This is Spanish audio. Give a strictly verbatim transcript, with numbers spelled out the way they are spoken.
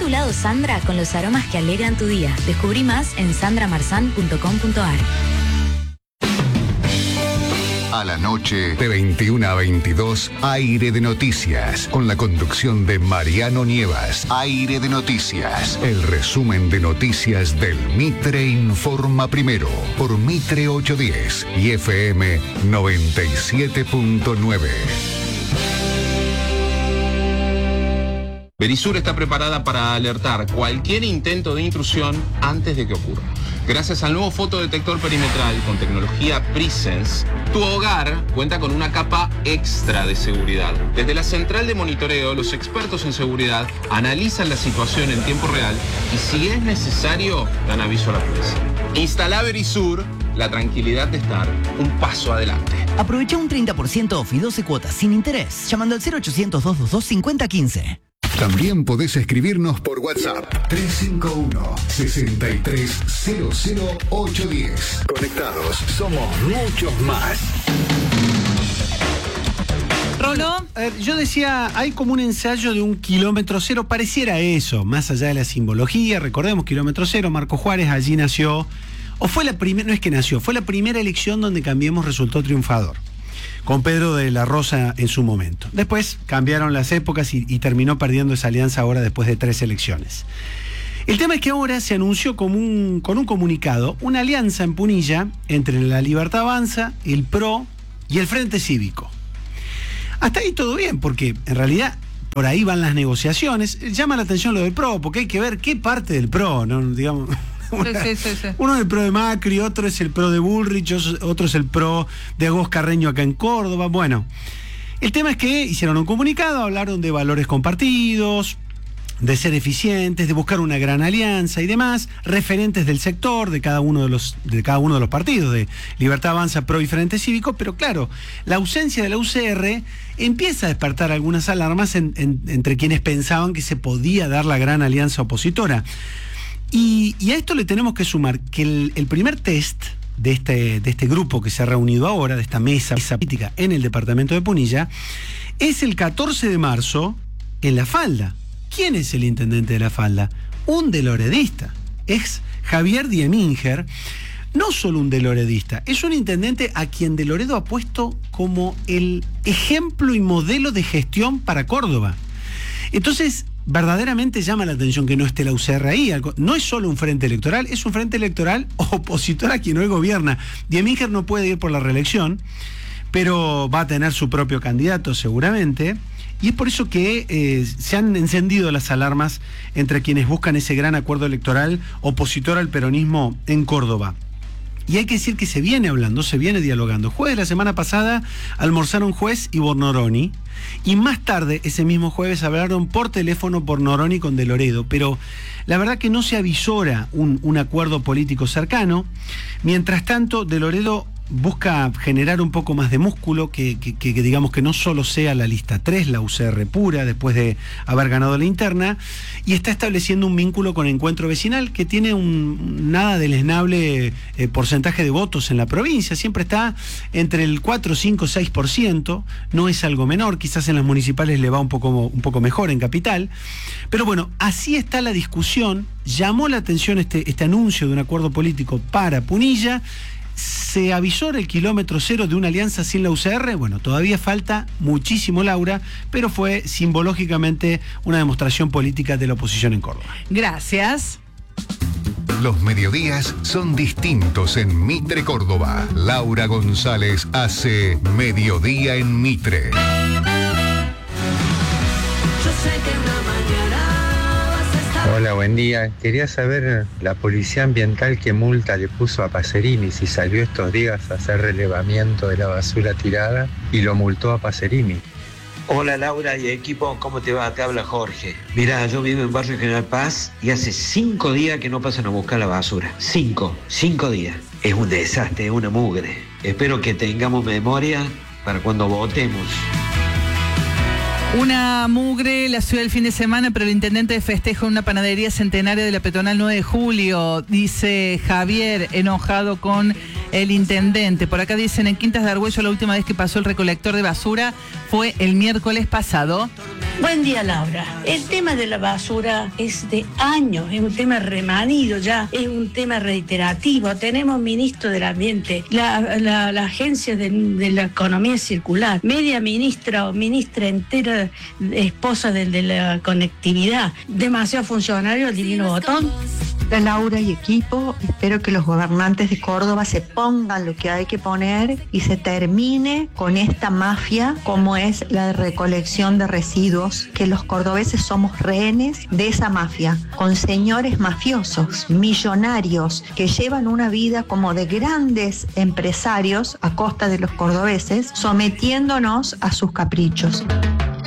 tu lado Sandra con los aromas que alegran tu día. Descubrí más en sandra marzán punto com punto a r. A la noche, de veintiuna a veintidós, Aire de Noticias, con la conducción de Mariano Nievas. Aire de Noticias, el resumen de noticias del Mitre Informa Primero, por Mitre ochocientos diez y F M noventa y siete punto nueve. Verisur está preparada para alertar cualquier intento de intrusión antes de que ocurra. Gracias al nuevo fotodetector perimetral con tecnología Presence, tu hogar cuenta con una capa extra de seguridad. Desde la central de monitoreo, los expertos en seguridad analizan la situación en tiempo real y si es necesario, dan aviso a la policía. Instala Verisur, la tranquilidad de estar un paso adelante. Aprovecha un treinta por ciento off y doce cuotas sin interés, llamando al cero ochocientos, doscientos veintidós, cincuenta quince. También podés escribirnos por WhatsApp tres cinco uno, seis tres cero cero ocho uno cero. Conectados, somos muchos más. Rolo, eh, yo decía, hay como un ensayo de un kilómetro cero, pareciera eso, más allá de la simbología. Recordemos, kilómetro cero, Marco Juárez, allí nació, o fue la primera, no es que nació, fue la primera elección donde Cambiemos resultó triunfador, con Pedro de la Rosa en su momento. Después cambiaron las épocas y, y terminó perdiendo esa alianza ahora después de tres elecciones. El tema es que ahora se anunció como un, con un comunicado una alianza en Punilla entre la Libertad Avanza, el P R O y el Frente Cívico. Hasta ahí todo bien, porque en realidad por ahí van las negociaciones. Llama la atención lo del P R O, porque hay que ver qué parte del P R O, ¿no? Digamos... Una, sí, sí, sí. Uno es el P R O de Macri, otro es el P R O de Bullrich, otro es el P R O de Agos Carreño acá en Córdoba. Bueno, el tema es que hicieron un comunicado, hablaron de valores compartidos, de ser eficientes, de buscar una gran alianza y demás, referentes del sector, de cada uno de los, de cada uno de los partidos, de Libertad Avanza, P R O y Frente Cívico, pero claro, la ausencia de la U C R empieza a despertar algunas alarmas en, en, entre quienes pensaban que se podía dar la gran alianza opositora. Y, y a esto le tenemos que sumar que el, el primer test de este, de este grupo que se ha reunido ahora, de esta mesa política en el departamento de Punilla, es el catorce de marzo en La Falda. ¿Quién es el intendente de La Falda? Un deloredista. Es Javier Dieminger. No solo un deloredista, es un intendente a quien De Loredo ha puesto como el ejemplo y modelo de gestión para Córdoba. Entonces, verdaderamente llama la atención que no esté la U C R ahí. No es solo un frente electoral, es un frente electoral opositor a quien hoy gobierna. Dieminger no puede ir por la reelección, pero va a tener su propio candidato seguramente. Y es por eso que eh, se han encendido las alarmas entre quienes buscan ese gran acuerdo electoral opositor al peronismo en Córdoba. Y hay que decir que se viene hablando, se viene dialogando. Jueves de la semana pasada almorzaron Juez y Bornoroni, y más tarde, ese mismo jueves, hablaron por teléfono Bornoroni con De Loredo, pero la verdad que no se avisora un, un acuerdo político cercano. Mientras tanto, De Loredo busca generar un poco más de músculo, que, que, que digamos que no solo sea la lista tres, la U C R pura, después de haber ganado la interna, y está estableciendo un vínculo con Encuentro Vecinal, que tiene un nada deleznable eh, porcentaje de votos en la provincia, siempre está entre el cuatro, cinco, seis por ciento, no es algo menor, quizás en las municipales le va un poco, un poco mejor en Capital, pero bueno, así está la discusión. Llamó la atención este, este anuncio de un acuerdo político para Punilla. ¿Se avisora el kilómetro cero de una alianza sin la U C R? Bueno, todavía falta muchísimo, Laura, pero fue simbológicamente una demostración política de la oposición en Córdoba. Gracias. Los mediodías son distintos en Mitre, Córdoba. Laura González hace Mediodía en Mitre. Yo sé que una mañana vas a estar... Hola, buen día. Quería saber la policía ambiental qué multa le puso a Pacerini, si salió estos días a hacer relevamiento de la basura tirada y lo multó a Pacerini. Hola Laura y equipo, ¿cómo te va? Te habla Jorge. Mirá, yo vivo en Barrio General Paz y hace cinco días que no pasan a buscar la basura. Cinco, cinco días. Es un desastre, es una mugre. Espero que tengamos memoria para cuando votemos. Una mugre la ciudad del fin de semana, pero el intendente de festejo en una panadería centenaria de la peatonal nueve de julio, dice Javier, enojado con el intendente. Por acá dicen, en Quintas de Argüello la última vez que pasó el recolector de basura fue el miércoles pasado. Buen día, Laura. El tema de la basura es de años, es un tema remanido ya, es un tema reiterativo. Tenemos ministro del Ambiente, la, la, la agencia de, de la economía circular, media ministra o ministra entera, esposa del de la conectividad, demasiado funcionario al divino botón. Laura y equipo, espero que los gobernantes de Córdoba se pongan lo que hay que poner y se termine con esta mafia como es la recolección de residuos, que los cordobeses somos rehenes de esa mafia, con señores mafiosos, millonarios, que llevan una vida como de grandes empresarios a costa de los cordobeses, sometiéndonos a sus caprichos.